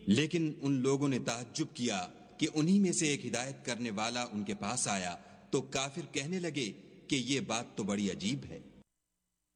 लेकिन उन लोगों ने ताज्जुब किया कि उन्हीं में से एक हिदायत करने वाला उनके पास आया तो काफिर कहने लगे कि ये बात तो बड़ी अजीब है।